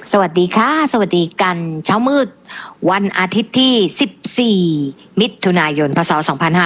สวัสดีค่ะสวัสดีกันเช้ามืดวันอาทิตย์ที่14มิถุนายนพศ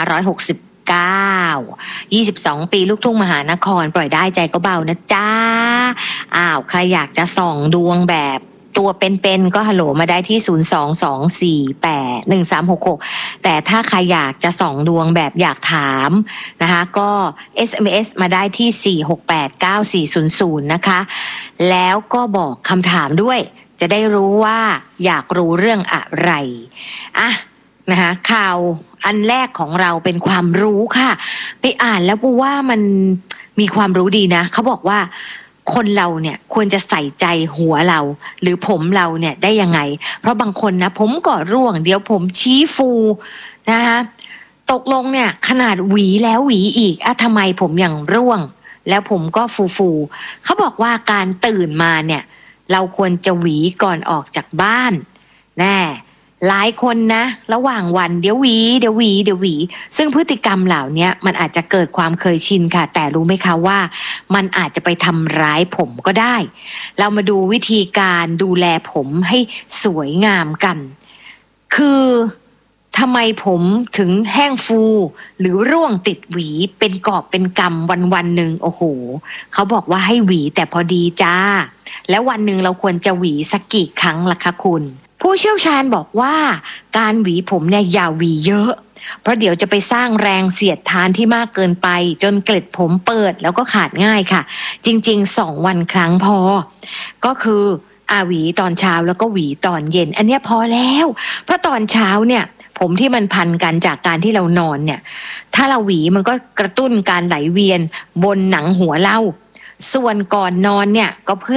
2569 22ปีลูกทุ่งมหานครปล่อยได้ใจก็เบานะจ๊ะใครอยากจะส่องดวงแบบตัวเป็นๆก็ฮัลโหลมาได้ที่02-248-1366แต่ถ้าใครอยากจะส่องดวงแบบอยากถามนะคะก็ SMS มาได้ที่4689400นะคะแล้วก็บอกคำถามด้วยจะได้รู้ว่าอยากรู้เรื่องอะไรนะคะข่าวอันแรกของเราเป็นความรู้ค่ะไปอ่านแล้วปูว่ามันมีความรู้ดีนะเขาบอกว่าคนเราเนี่ยควรจะใส่ใจหัวเราหรือผมเราเนี่ยได้ยังไงเพราะบางคนนะผมก็ร่วงเดี๋ยวผมชี้ฟูนะคะตกลงเนี่ยขนาดหวีแล้วหวีอีกทำไมผมยังร่วงแล้วผมก็ฟูเขาบอกว่าการตื่นมาเนี่ยเราควรจะหวีก่อนออกจากบ้านแน่หลายคนนะระหว่างวันเดี๋ยวหวีซึ่งพฤติกรรมเหล่านี้มันอาจจะเกิดความเคยชินค่ะแต่รู้ไหมคะว่ามันอาจจะไปทำร้ายผมก็ได้เรามาดูวิธีการดูแลผมให้สวยงามกันคือทำไมผมถึงแห้งฟูหรือร่วงติดหวีเป็นกอบเป็นกำวันหนึ่งโอ้โหเขาบอกว่าให้หวีแต่พอดีจ้าแล้ววันหนึ่งเราควรจะหวีสักกี่ครั้งล่ะคะคุณผู้เชี่ยวชาญบอกว่าการหวีผมเนี่ยอย่าหวีเยอะเพราะเดี๋ยวจะไปสร้างแรงเสียดทานที่มากเกินไปจนเกล็ดผมเปิดแล้วก็ขาดง่ายค่ะจริงๆ2 วันครั้งพอก็คือหวีตอนเช้าแล้วก็หวีตอนเย็นอันเนี้ยพอแล้วเพราะตอนเช้าเนี่ยผมที่มันพันกันจากการที่เรานอนเนี่ยถ้าเราหวีมันก็กระตุ้นการไหลเวียนบนหนังหัวเราส่วนก่อนนอนเนี่ยก็เพื่อ